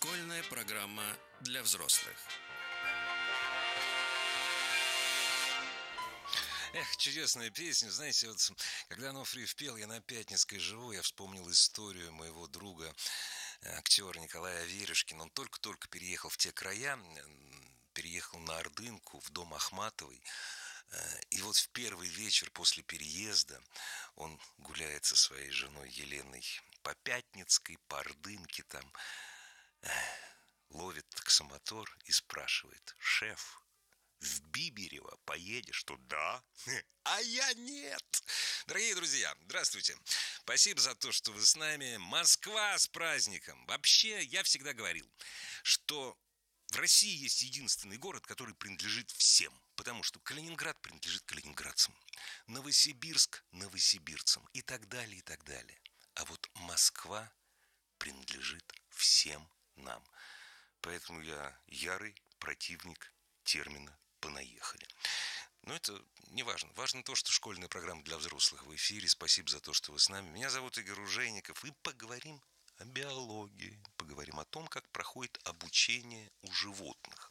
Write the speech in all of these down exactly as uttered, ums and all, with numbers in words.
Школьная программа для взрослых. Эх, чудесная песня. Знаете, вот когда Ануфриев пел «Я на Пятницкой живу», я вспомнил историю моего друга, актера Николая Аверюшкина. Он только-только переехал в те края, переехал на Ордынку, в дом Ахматовой. И вот в первый вечер после переезда он гуляет со своей женой Еленой по Пятницкой, по Ордынке там, ловит таксомотор и спрашивает: «Шеф, в Биберево поедешь?» Туда? А я нет. Дорогие друзья, здравствуйте. Спасибо за то, что вы с нами. Москва с праздником. Вообще, я всегда говорил, что в России есть единственный город, который принадлежит всем. Потому что Калининград принадлежит калининградцам, Новосибирск – новосибирцам и так далее, и так далее. А вот Москва принадлежит всем нам. Поэтому я ярый противник термина «понаехали». Но это не важно. Важно то, что школьная программа для взрослых в эфире. Спасибо за то, что вы с нами. Меня зовут Игорь Ужейников. И поговорим о биологии. Поговорим о том, как проходит обучение у животных.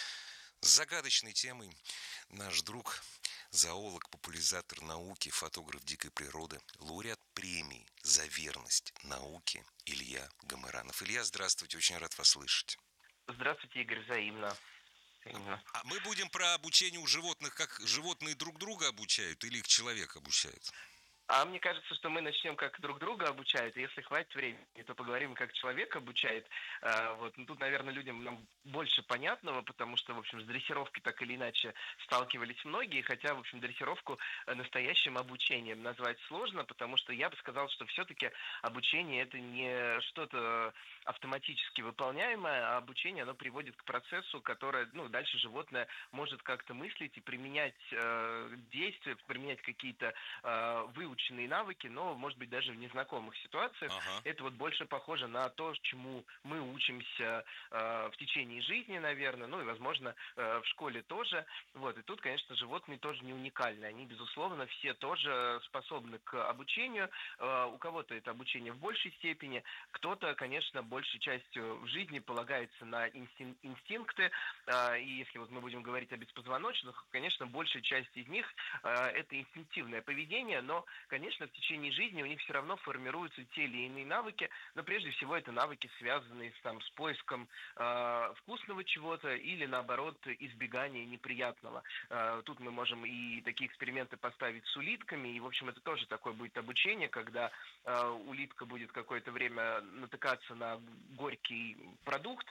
С загадочной темой наш друг, зоолог, популяризатор науки, фотограф дикой природы, лауреат премии за верность науке Илья Гамаранов. Илья, здравствуйте. Очень рад вас слышать. Здравствуйте, Игорь, взаимно. взаимно. А мы будем про обучение у животных, как животные друг друга обучают или их человек обучает? А мне кажется, что мы начнем, как друг друга обучают, и если хватит времени, то поговорим, как человек обучает. А, вот. Ну, тут, наверное, людям нам больше понятного, потому что, в общем, с дрессировкой так или иначе сталкивались многие, хотя, в общем, дрессировку настоящим обучением назвать сложно, потому что я бы сказал, что все-таки обучение – это не что-то автоматически выполняемое, а обучение, оно приводит к процессу, который, ну, дальше животное может как-то мыслить и применять э, действия, применять какие-то э, выученные навыки, но, может быть, даже в незнакомых ситуациях. Ага. Это вот больше похоже на то, чему мы учимся э, в течение жизни, наверное, ну и, возможно, э, в школе тоже. Вот. И тут, конечно, животные тоже не уникальны. Они, безусловно, все тоже способны к обучению. Э, у кого-то это обучение в большей степени, кто-то, конечно, большей частью в жизни полагается на инстин- инстинкты. Э, и если вот мы будем говорить о беспозвоночных, конечно, большая часть из них э, это инстинктивное поведение, но, конечно, в течение жизни у них все равно формируются те или иные навыки, но прежде всего это навыки, связанные с, там, с поиском э, вкусного чего-то или, наоборот, избегания неприятного. Э, тут мы можем и такие эксперименты поставить с улитками, и, в общем, это тоже такое будет обучение, когда э, улитка будет какое-то время натыкаться на горький продукт,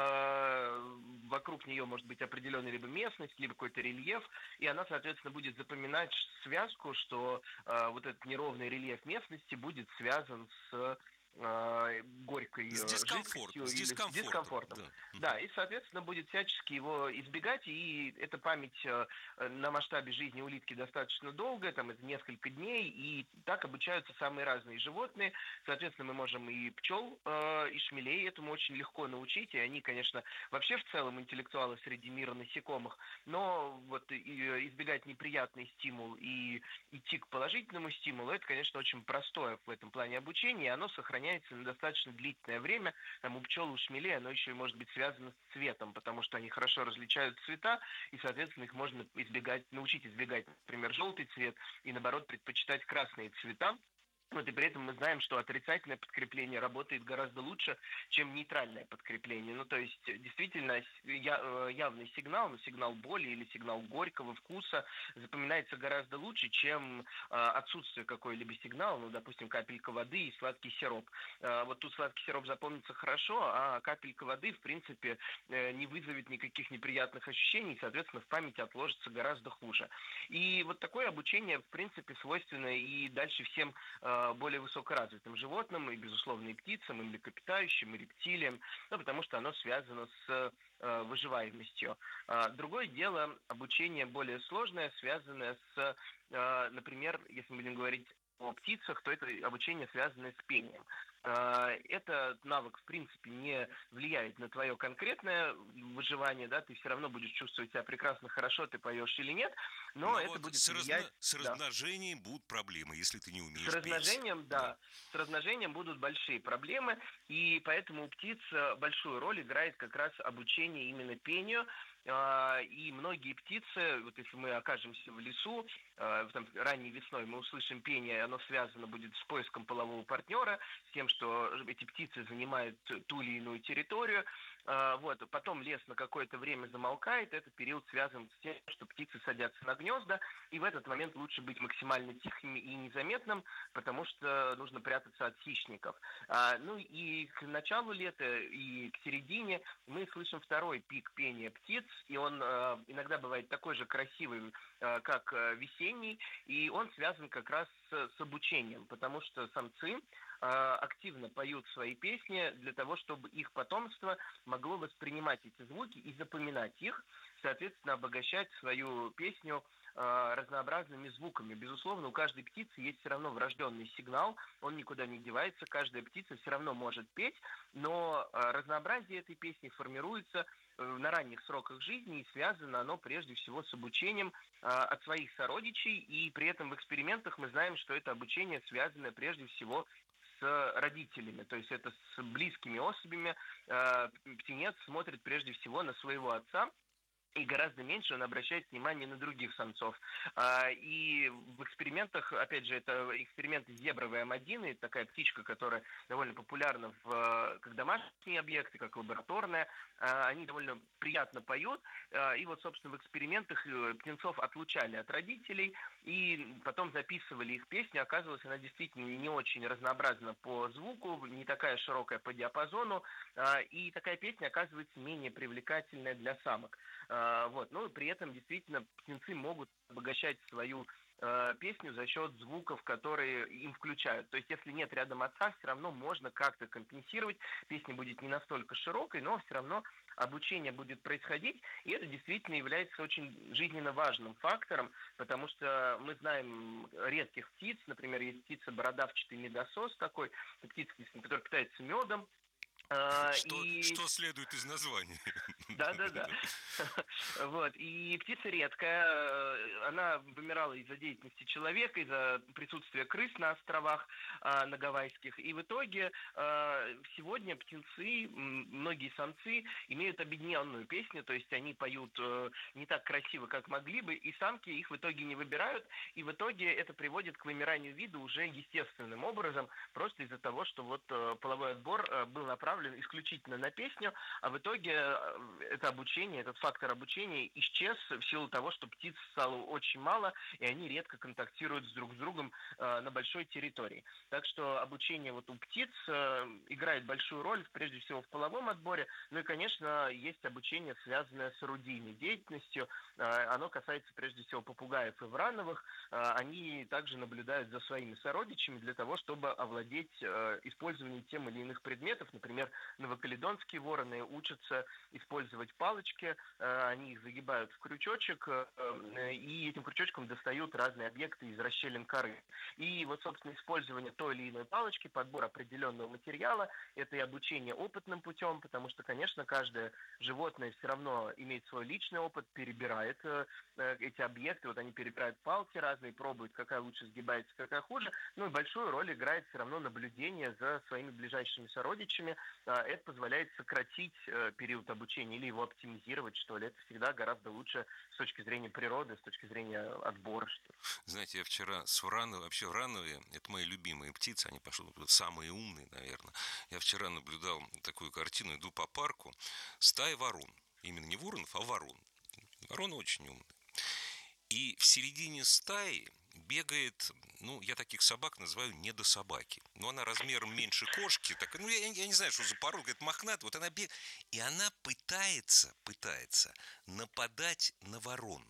э, вокруг нее может быть определенная либо местность, либо какой-то рельеф, и она, соответственно, будет запоминать связку, что э, вот этот неровный рельеф местности будет связан с э, горькой С э, дискомфортом. жидкостью С или с дискомфортом. дискомфортом. Да. Да, и, соответственно, будет всячески его избегать, и эта память э, на масштабе жизни улитки достаточно долгая, там это несколько дней, и так обучаются самые разные животные. Соответственно, мы можем и пчел, э, и шмелей этому очень легко научить, и они, конечно, вообще в целом интеллектуалы среди мира насекомых, но вот и избегать неприятный стимул и идти к положительному стимулу, это, конечно, очень простое в этом плане обучение, и оно сохраняется на достаточно длительное время. Там у пчел, у шмелей оно еще и может быть связано с цветом, потому что они хорошо различают цвета, и, соответственно, их можно избегать, научить избегать, например, желтый цвет, и, наоборот, предпочитать красные цвета. Вот, и при этом мы знаем, что отрицательное подкрепление работает гораздо лучше, чем нейтральное подкрепление. Ну, то есть, действительно, я, явный сигнал, сигнал боли или сигнал горького вкуса запоминается гораздо лучше, чем э, отсутствие какой-либо сигнала, ну, допустим, капелька воды и сладкий сироп. Э, вот тут сладкий сироп запомнится хорошо, а капелька воды, в принципе, э, не вызовет никаких неприятных ощущений, и, соответственно, в памяти отложится гораздо хуже. И вот такое обучение, в принципе, свойственно и дальше всем э, более высокоразвитым животным, и, безусловно, и птицам, и млекопитающим, и рептилиям, ну, потому что оно связано с э, выживаемостью. А, другое дело, обучение более сложное, связанное с, э, например, если мы будем говорить о птицах, то это обучение, связанное с пением. Этот навык, в принципе, не влияет на твое конкретное выживание, да, ты все равно будешь чувствовать себя прекрасно, хорошо ты поешь или нет, но Но это вот будет с, влиять, разно- с да. размножением будут проблемы, если ты не С умеешь петь. размножением, Да. да, с размножением будут большие проблемы, и поэтому у птиц э, большую роль играет как раз обучение именно пению. А, И многие птицы, вот если мы окажемся в лесу, э, там, ранней весной мы услышим пение, оно связано будет с поиском полового партнера, с тем, что эти птицы занимают ту или иную территорию. А, Вот. Потом лес на какое-то время замолкает, этот период связан с тем, что птицы садятся на гнезда, и в этот момент лучше быть максимально тихим и незаметным, потому что нужно прятаться от хищников. А, ну и к началу лета и к середине мы слышим второй пик пения птиц, и он э, иногда бывает такой же красивый, э, как э, весенний, и он связан как раз с, с обучением, потому что самцы э, активно поют свои песни для того, чтобы их потомство могло воспринимать эти звуки и запоминать их, соответственно, обогащать свою песню э, разнообразными звуками. Безусловно, у каждой птицы есть все равно врожденный сигнал, он никуда не девается, каждая птица все равно может петь, но э, разнообразие этой песни формируется э, на ранних сроках жизни, и связано оно прежде всего с обучением э, от своих сородичей, и при этом в экспериментах мы знаем, что это обучение связано прежде всего с родителями, то есть это с близкими особями. Э, Птенец смотрит прежде всего на своего отца, и гораздо меньше он обращает внимание на других самцов. А, И в экспериментах, опять же, это эксперименты зебровой амадины, такая птичка, которая довольно популярна в, э, как домашние объекты, как лабораторная, а, они довольно приятно поют, а, и вот, собственно, в экспериментах э, птенцов отлучали от родителей, и потом записывали их песню, оказывалось, она действительно не очень разнообразна по звуку, не такая широкая по диапазону, а, и такая песня оказывается менее привлекательная для самок. А, Вот. Ну, при этом действительно птенцы могут обогащать свою э, песню за счет звуков, которые им включают. То есть, если нет рядом отца, все равно можно как-то компенсировать. Песня будет не настолько широкой, но все равно обучение будет происходить, и это действительно является очень жизненно важным фактором, потому что мы знаем редких птиц, например, есть птица бородавчатый медосос такой, это птица, которая питается медом, а, Что, и что следует из названия? да-да-да. Вот. И птица редкая, э, она вымирала из-за деятельности человека, из-за присутствия крыс на островах а, на Гавайских. И в итоге а, сегодня птенцы, м, многие самцы, имеют объединенную песню, то есть они поют э, не так красиво, как могли бы, и самки их в итоге не выбирают, и в итоге это приводит к вымиранию вида уже естественным образом, просто из-за того, что вот э, половой отбор э, был направлен исключительно на песню, а в итоге э, это обучение, этот фактор обучения исчез в силу того, что птиц стало очень мало, и они редко контактируют с друг с другом э, на большой территории. Так что обучение вот у птиц э, играет большую роль, прежде всего в половом отборе. Ну и, конечно, есть обучение, связанное с орудийной деятельностью. Э, оно касается прежде всего попугаев и врановых. Э, они также наблюдают за своими сородичами для того, чтобы овладеть э, использованием тем или иных предметов. Например, новокаледонские вороны учатся использовать палочки, они их загибают в крючочек, и этим крючочком достают разные объекты из расщелин коры. И вот, собственно, использование той или иной палочки, подбор определенного материала, это и обучение опытным путем, потому что, конечно, каждое животное все равно имеет свой личный опыт, перебирает эти объекты, вот они перебирают палки разные, пробуют, какая лучше сгибается, какая хуже. Ну и большую роль играет все равно наблюдение за своими ближайшими сородичами. Это позволяет сократить период обучения или его оптимизировать, что ли. Это всегда гораздо лучше с точки зрения природы, с точки зрения отбора, что ли. Знаете, я вчера с Врановой, вообще Врановые, это мои любимые птицы, они пошли, самые умные, наверное. Я вчера наблюдал такую картину, иду по парку, стая ворон. Именно не воронов, а ворон. Вороны очень умные. И в середине стаи бегает, ну, я таких собак называю недособаки. Но она размером меньше кошки. Так, ну, я, я не знаю, что за порода, говорит, мохнатая. Вот она бегает. И она пытается, пытается нападать на ворон.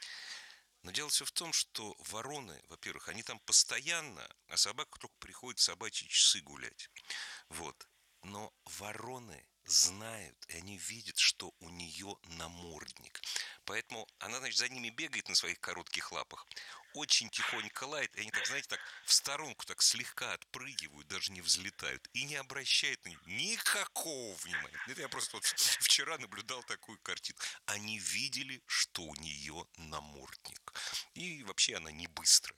Но дело все в том, что вороны, во-первых, они там постоянно, а собака только приходит в собачьи часы гулять. Вот. Но вороны знают, и они видят, что у нее намордник. Поэтому она, значит, за ними бегает на своих коротких лапах, очень тихонько лает, и они так, знаете, так в сторонку так слегка отпрыгивают, даже не взлетают, и не обращают на них никакого внимания. Это я просто вот вчера наблюдал такую картину. Они видели, что у нее намордник. И вообще она не быстрая.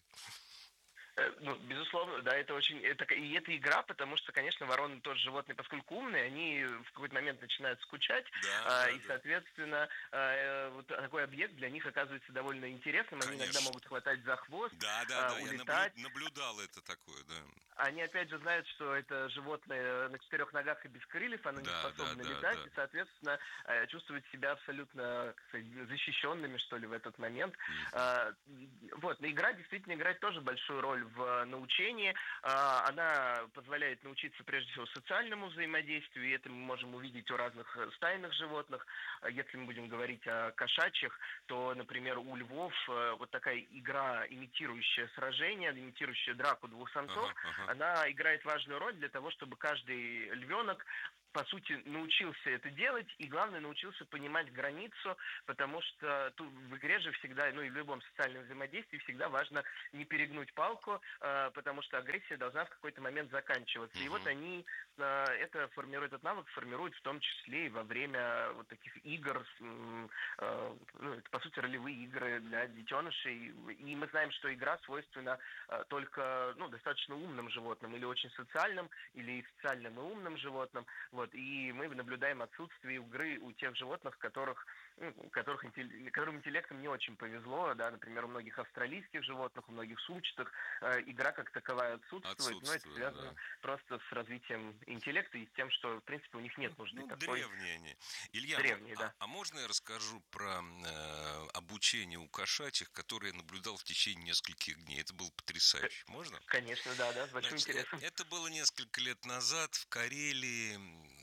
Ну, безусловно, да, это очень... Это, и это игра, потому что, конечно, вороны тоже животные, поскольку умные, они в какой-то момент начинают скучать, Да, а, да, и, да. соответственно, а, вот такой объект для них оказывается довольно интересным. Они Конечно. иногда могут хватать за хвост, Да, да, а, да, я улетать. наблюдал это такое, да. Они, опять же, знают, что это животное на четырех ногах и без крыльев, оно не Да, способно да, да, летать, да. и, соответственно, э, чувствуют себя абсолютно, как сказать, защищенными, что ли, в этот момент. Мгм. А, Вот, но игра действительно играет тоже большую роль в научении. А, Она позволяет научиться, прежде всего, социальному взаимодействию, и это мы можем увидеть у разных э, стайных животных. А Если мы будем говорить о кошачьих, то, например, у львов э, вот такая игра, имитирующая сражение, имитирующая драку двух самцов, Ага, ага. она играет важную роль для того, чтобы каждый львенок, по сути, научился это делать, и, главное, научился понимать границу, потому что тут в игре же всегда, ну и в любом социальном взаимодействии всегда важно не перегнуть палку, э, потому что агрессия должна в какой-то момент заканчиваться. И вот Мгм. они э, это формируют, этот навык формируют в том числе и во время вот таких игр, с, м, э, ну, это, по сути, ролевые игры для детенышей. И мы знаем, что игра свойственна э, только, ну, достаточно умным животным, или очень социальным, или и социальным и умным животным. Вот, и мы наблюдаем отсутствие игры у тех животных, которых, ну, которых, которым интеллектом не очень повезло, да, например, у многих австралийских животных, у многих сумчатых э, игра как таковая отсутствует, но это Отсутствует, связано да. просто с развитием интеллекта и с тем, что, в принципе, у них нет нужды Ну, такой древние они. Илья, ну, древней, а, да. а можно я расскажу про э, обучение у кошачьих, которое я наблюдал в течение нескольких дней? Это было потрясающе. Можно? Конечно, да, да, с большим Значит, э- интересом. это было несколько лет назад в Карелии.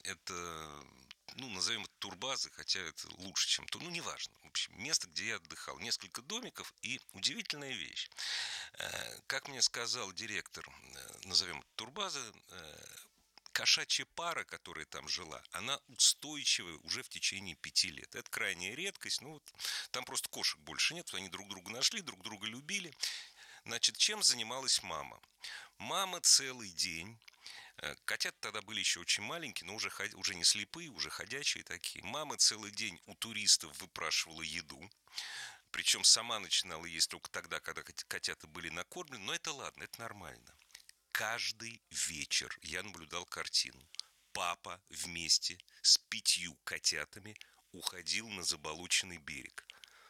Это, ну, назовем это турбазы, хотя это лучше, чем тур. Ну, неважно. В общем, место, где я отдыхал. Несколько домиков и удивительная вещь. Э, Как мне сказал директор, э, назовем это турбазы, э, кошачья пара, которая там жила, она устойчивая уже в течение пяти лет. Это крайняя редкость. Ну, вот, там просто кошек больше нет. Они друг друга нашли, друг друга любили. Значит, чем занималась мама? Мама целый день. э, Котята тогда были еще очень маленькие, но уже, ход- уже не слепые, уже ходячие такие. Мама целый день у туристов выпрашивала еду. Причем сама начинала есть только тогда, когда кот- котята были накормлены. Но это ладно, это нормально. Каждый вечер я наблюдал картину. Папа вместе с пятью котятами уходил на заболоченный берег.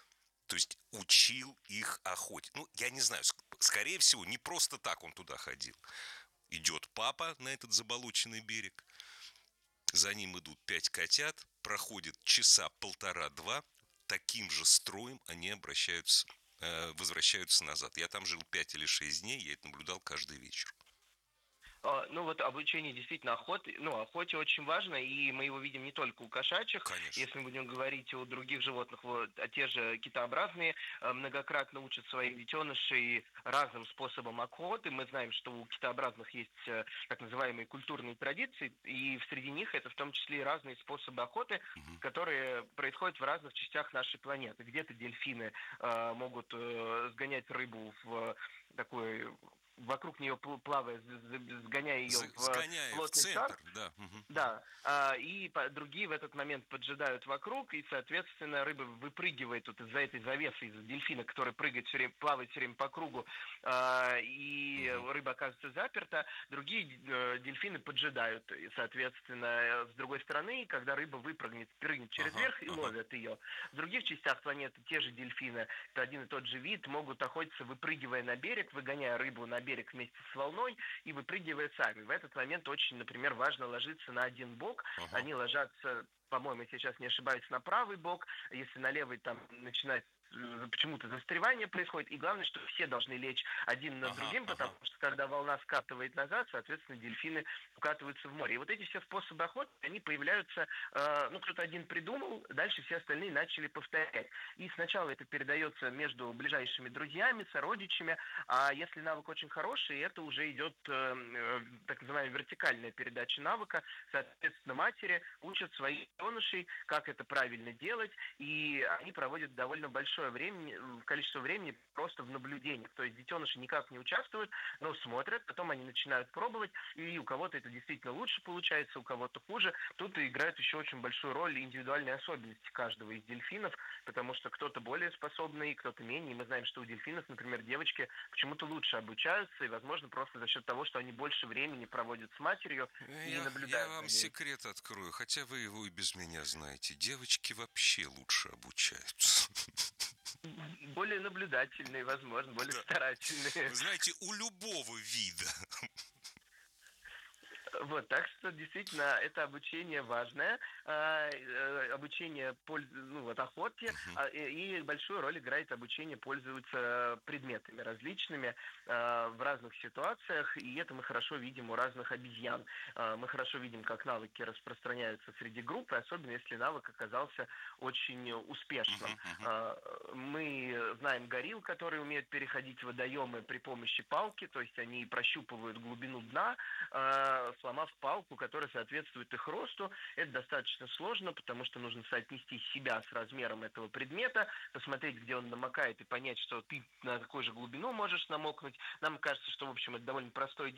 То есть учил их охотить. Ну, я не знаю, скорее всего, не просто так он туда ходил. Идет папа на этот заболоченный берег, за ним идут пять котят, проходит часа полтора-два, таким же строем они обращаются, э, возвращаются назад. Я там жил пять или шесть дней, я это наблюдал каждый вечер. А, Ну вот обучение действительно охоты, ну, охоте очень важно, и мы его видим не только у кошачьих, Конечно. если мы будем говорить о других животных, вот, а те же китообразные э, многократно учат своих детенышей разным способом охоты. Мы знаем, что у китообразных есть э, так называемые культурные традиции, и среди них это в том числе и разные способы охоты, Мгм. которые происходят в разных частях нашей планеты. Где-то дельфины э, могут э, сгонять рыбу в такой вокруг нее плавая, сгоняя ее З- в Сгоняя в плотный шар, центр, да. Мгм, мгм. да, а, и по- другие в этот момент поджидают вокруг, и, соответственно, рыба выпрыгивает вот из-за этой завесы, из-за дельфина, который прыгает все время, плавает все время по кругу, а, и Мгм. рыба оказывается заперта, другие э, дельфины поджидают, и, соответственно, э, с другой стороны, когда рыба выпрыгнет, прыгнет через Ага, верх и ага. ловят ее. В других частях планеты те же дельфины, это один и тот же вид, могут охотиться, выпрыгивая на берег, выгоняя рыбу на берег вместе с волной и выпрыгивая сами. В этот момент очень, например, важно ложиться на один бок. Ага. Они ложатся, по-моему, сейчас не ошибаюсь, на правый бок. Если на левый, там начинается почему-то застревание происходит, и главное, что все должны лечь один над Ага, другим, потому ага. что когда волна скатывает назад, соответственно, дельфины укатываются в море. И вот эти все способы охоты, они появляются, э, ну, кто-то один придумал, дальше все остальные начали повторять. И сначала это передается между ближайшими друзьями, сородичами, а если навык очень хороший, это уже идет э, э, так называемая вертикальная передача навыка, соответственно, матери учат своих детенышей, как это правильно делать, и они проводят довольно большое времени, количество времени просто в наблюдениях. То есть детеныши никак не участвуют, но смотрят, потом они начинают пробовать, и у кого-то это действительно лучше получается, у кого-то хуже. Тут и играет еще очень большую роль индивидуальные особенности каждого из дельфинов, потому что кто-то более способный, кто-то менее. И мы знаем, что у дельфинов, например, девочки почему-то лучше обучаются, и, возможно, просто за счет того, что они больше времени проводят с матерью и Я, я наблюдают за вам ней. секрет открою, хотя вы его и без меня знаете. Девочки вообще лучше обучаются. Более наблюдательные, возможно, более Да. старательные. Вы знаете, у любого вида. Вот, так что действительно это обучение важное, а, э, обучение польз... ну, вот, охоте, Мгм. а, и и большую роль играет обучение пользоваться предметами различными а, в разных ситуациях, и это мы хорошо видим у разных обезьян. А, Мы хорошо видим, как навыки распространяются среди группы, особенно если навык оказался очень успешным. Мгм, мгм. А, Мы знаем горилл, которые умеют переходить водоемы при помощи палки, то есть они прощупывают глубину дна, э, сломав палку, которая соответствует их росту. Это достаточно сложно, потому что нужно соотнести себя с размером этого предмета, посмотреть, где он намокает, и понять, что ты на такую же глубину можешь намокнуть. Нам кажется, что, в общем, это довольно простое